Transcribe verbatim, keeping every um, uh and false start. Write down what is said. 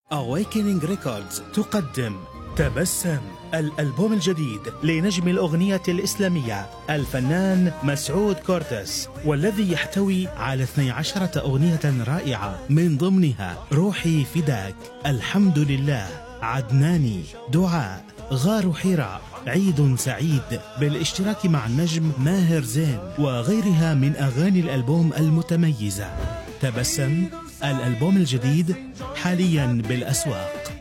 Awakening Records تقدم تبسم، الألبوم الجديد لنجم الأغنية الإسلامية الفنان مسعود كورتس، والذي يحتوي على اثنتي عشرة أغنية رائعة، من ضمنها روحي فداك، الحمد لله، عدناني، دعاء، غار حراء، عيد سعيد، بالاشتراك مع النجم ماهر زين وغيرها من أغاني الألبوم المتميزة. تبسم، الألبوم الجديد حاليا بالأسواق.